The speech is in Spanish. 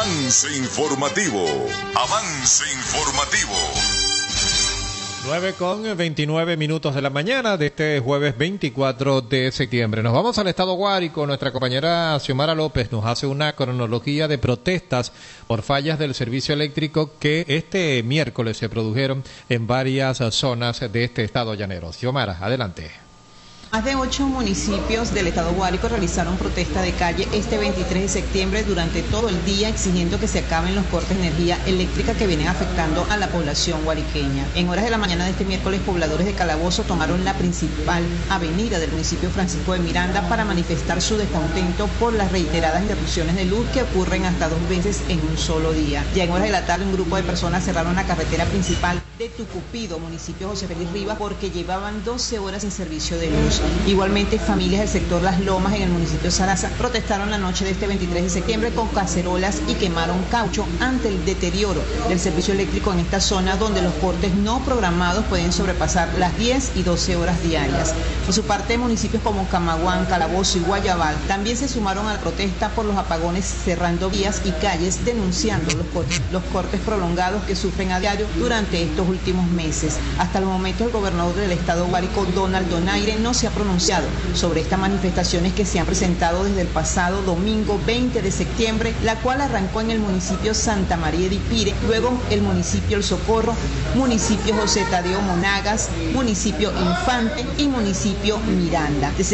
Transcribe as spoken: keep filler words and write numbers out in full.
Avance informativo. Avance informativo. nueve con veintinueve minutos de la mañana de este jueves veinticuatro de septiembre. Nos vamos al estado Guárico. Nuestra compañera Xiomara López nos hace una cronología de protestas por fallas del servicio eléctrico que este miércoles se produjeron en varias zonas de este estado llanero. Xiomara, adelante. Más de ocho municipios del estado Guárico realizaron protesta de calle este veintitrés de septiembre durante todo el día, exigiendo que se acaben los cortes de energía eléctrica que vienen afectando a la población guariqueña. En horas de la mañana de este miércoles, pobladores de Calabozo tomaron la principal avenida del municipio Francisco de Miranda para manifestar su descontento por las reiteradas interrupciones de luz que ocurren hasta dos veces en un solo día. Ya en horas de la tarde, un grupo de personas cerraron la carretera principal de Tucupido, municipio José Félix Rivas, porque llevaban doce horas sin servicio de luz. Igualmente, familias del sector Las Lomas en el municipio Sarasa protestaron la noche de este veintitrés de septiembre con cacerolas y quemaron caucho ante el deterioro del servicio eléctrico en esta zona, donde los cortes no programados pueden sobrepasar las diez y doce horas diarias. Por su parte, municipios como Camaguán, Calabozo y Guayabal también se sumaron a la protesta por los apagones, cerrando vías y calles, denunciando los cortes, los cortes prolongados que sufren a diario durante estos últimos meses. Hasta el momento, el gobernador del estado Guárico, Donald Donaire, no se ha pronunciado sobre estas manifestaciones que se han presentado desde el pasado domingo veinte de septiembre, la cual arrancó en el municipio Santa María de Ipire, luego el municipio El Socorro, municipio José Tadeo Monagas, municipio Infante y municipio Miranda.